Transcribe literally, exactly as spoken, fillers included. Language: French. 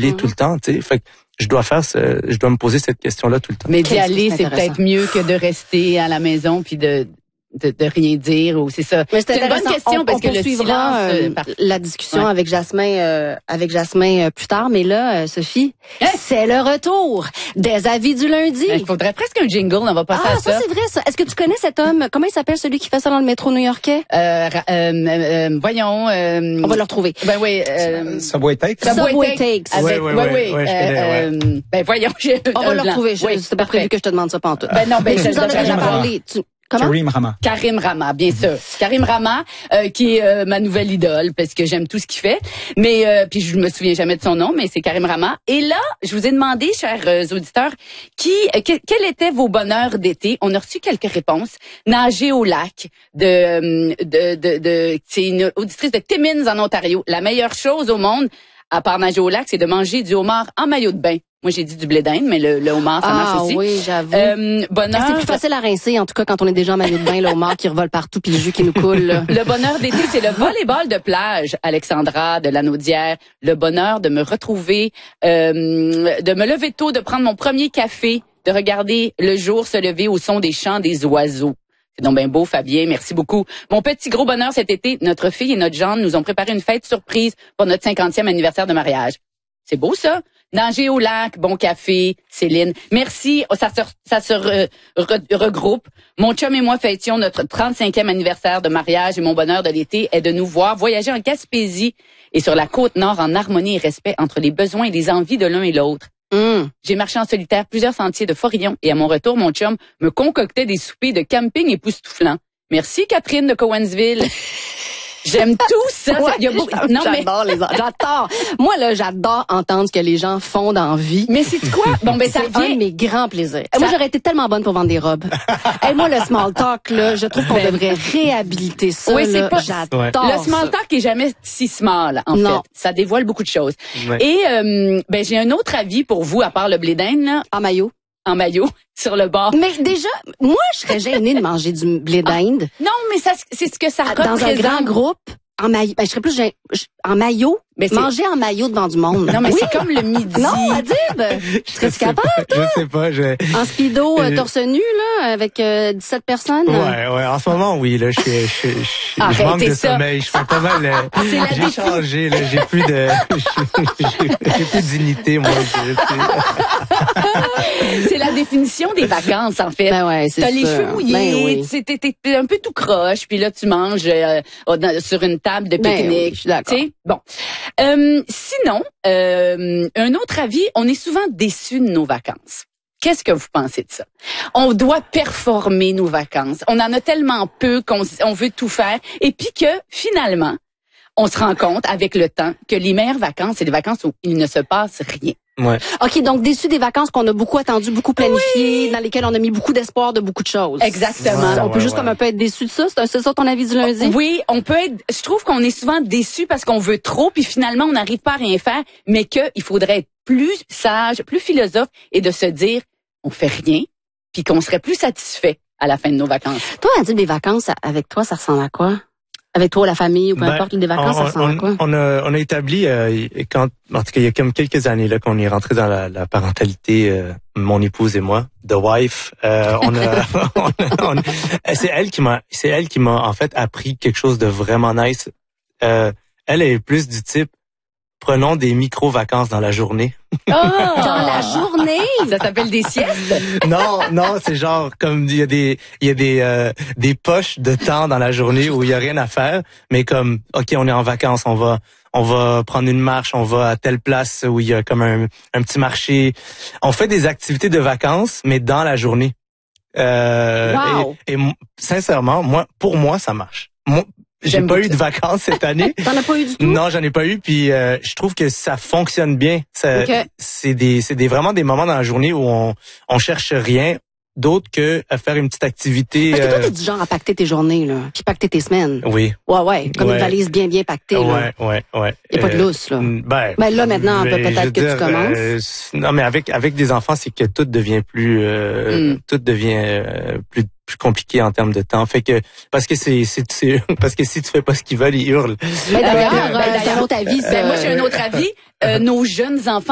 stimulé mm-hmm. tout le temps, tu sais. Fait que je dois faire ce, je dois me poser cette question-là tout le temps. Mais d'y aller, c'est peut-être mieux que de rester à la maison puis de De, de rien dire ou c'est ça. Mais c'est, c'est une bonne question on, parce on que le silence euh, par... la discussion ouais. avec Jasmin euh, avec Jasmin euh, plus tard, mais là euh, Sophie, hein? C'est le retour des avis du lundi. Il faudrait presque un jingle, on va passer ah, à ça. Ah ça c'est vrai ça. Est-ce que tu connais cet homme? Comment il s'appelle celui qui fait ça dans le métro new-yorkais? Euh, euh, euh voyons euh, on va le retrouver. Ben oui, euh, Subway Takes. Subway Takes. Avec oui oui oui. Ouais, euh, ouais. Ben voyons, on va le retrouver. Je, oui, c'est pas prévu que je te demande ça pantoute. Ben non, ben je vous en ai déjà parlé. Comment? Karim Rama. Karim Rama, bien sûr. Karim Rama, euh, qui est euh, ma nouvelle idole, parce que j'aime tout ce qu'il fait. Mais euh, puis je me souviens jamais de son nom, mais c'est Karim Rama. Et là, je vous ai demandé, chers euh, auditeurs, qui, euh, que, quels étaient vos bonheurs d'été. On a reçu quelques réponses. Nager au lac, de, de, de, de c'est une auditrice de Timmins en Ontario. La meilleure chose au monde, à part nager au lac, c'est de manger du homard en maillot de bain. Moi, j'ai dit du blé d'Inde, mais le, le homard, ça ah, marche aussi. Ah oui, j'avoue. Euh, bonheur. C'est plus facile à rincer, en tout cas, quand on est déjà en maillot de bain, le homard qui revole partout, puis le jus qui nous coule. Là. Le bonheur d'été, c'est le volleyball de plage, Alexandra de Lanaudière. Le bonheur de me retrouver, euh, de me lever tôt, de prendre mon premier café, de regarder le jour se lever au son des chants des oiseaux. C'est donc bien beau, Fabien. Merci beaucoup. Mon petit gros bonheur cet été, notre fille et notre gendre nous ont préparé une fête surprise pour notre cinquantième anniversaire de mariage. C'est beau, ça? Nager au lac, bon café, Céline. Merci, ça se, ça se re, re, regroupe. Mon chum et moi fêtions notre trente-cinquième anniversaire de mariage et mon bonheur de l'été est de nous voir voyager en Gaspésie et sur la côte nord en harmonie et respect entre les besoins et les envies de l'un et l'autre. Mmh. J'ai marché en solitaire plusieurs sentiers de Forillon et à mon retour, mon chum me concoctait des soupers de camping époustouflants. Merci, Catherine de Cowansville. J'aime tout ça. Ouais, il y a beaucoup... Non, j'adore mais... les j'adore. Moi là, j'adore entendre ce que les gens font dans la vie. Mais c'est quoi? Bon ben ça c'est revient. un de mes grands plaisirs. Ça... Moi j'aurais été tellement bonne pour vendre des robes. Et moi le small talk là, je trouve qu'on ben... devrait réhabiliter ça. Oui, c'est là. Pas... J'adore. Le small talk est jamais si small en non. fait. Ça dévoile beaucoup de choses. Ouais. Et euh, ben j'ai un autre avis pour vous à part le blé d'Inde là. En maillot. En maillot sur le bord. Mais déjà, moi je serais gênée de manger du blé d'Inde. Ah, non, mais ça c'est ce que ça dans représente. Un grand groupe. En maillot, ben, je serais plus en maillot, mais manger en maillot devant du monde. Non, mais oui. c'est comme le midi. Non, Adib, serais-tu capable, toi? Je sais pas, je... En speedo, euh, torse nu, là, avec euh, dix-sept personnes? Ouais, ouais, en ce moment, oui, là, je suis, je, je, je, Arrêtez je manque de ça. sommeil, je fais pas mal, euh, j'ai défi... changé, là, j'ai plus de, j'ai, j'ai plus de dignité, moi. C'est la définition des vacances, en fait. Ben ouais, c'est T'as ça. les cheveux mouillés, ben oui. t'es, t'es, t'es un peu tout croche, puis là, tu manges euh, sur une table de pique-nique. Ben oui, je suis d'accord. T'sais? Bon. Euh, sinon, euh, un autre avis, on est souvent déçus de nos vacances. Qu'est-ce que vous pensez de ça? On doit performer nos vacances. On en a tellement peu qu'on on veut tout faire. Et puis que, finalement, on se rend compte avec le temps que les meilleures vacances, c'est des vacances où il ne se passe rien. Ouais. OK, donc déçu des vacances qu'on a beaucoup attendues, beaucoup planifiées, oui. dans lesquelles on a mis beaucoup d'espoir de beaucoup de choses. Exactement. Ouais, on peut ouais, juste ouais. comme un peu être déçu de ça. C'est, c'est ça ton avis du lundi? Oui, on peut être... Je trouve qu'on est souvent déçu parce qu'on veut trop, puis finalement, on n'arrive pas à rien faire, mais qu'il faudrait être plus sage, plus philosophe et de se dire, on fait rien, puis qu'on serait plus satisfait à la fin de nos vacances. Toi, Adib, des vacances, avec toi, ça ressemble à quoi? Avec toi, la famille, ou peu ben, importe, des vacances, on, ça ressemble on, à quoi? On a, on a établi, euh, quand, en tout cas, il y a comme quelques années là qu'on est rentré dans la, la parentalité, euh, mon épouse et moi, The Wife. Euh, on a, on a on, c'est elle qui m'a, c'est elle qui m'a en fait appris quelque chose de vraiment nice. Euh, elle est plus du type, prenons des micro-vacances dans la journée. Oh, dans la journée? Ça s'appelle des siestes? Non, non, c'est genre comme il y a des il y a des euh, des poches de temps dans la journée où il y a rien à faire, mais comme OK, on est en vacances, on va on va prendre une marche, on va à telle place où il y a comme un un petit marché. On fait des activités de vacances mais dans la journée. Euh wow. et, et sincèrement, moi pour moi ça marche. Moi, J'ai J'aime pas eu de vacances cette année. T'en as pas eu du tout? Non, j'en ai pas eu. Puis euh, je trouve que ça fonctionne bien. Ça, okay. C'est des, c'est des vraiment des moments dans la journée où on, on cherche rien d'autre que à faire une petite activité. Parce que toi, euh... t'es du genre à pacter tes journées, là, puis pacter tes semaines. Oui. Ouais, ouais, comme ouais. une valise bien, bien pactée. Ouais, là. ouais, ouais. Y a pas de lousse, là. Euh, ben, ben là, maintenant, ben, peut-être que dire, tu commences. Euh, non, mais avec avec des enfants, c'est que tout devient plus, euh, mm. tout devient euh, plus plus compliqué en termes de temps. Fait que parce que c'est c'est, c'est parce que si tu fais pas ce qu'ils veulent, ils hurlent. Ben d'ailleurs, euh, ben, d'ailleurs, un autre avis. Ben moi j'ai un autre avis. Euh, nos jeunes enfants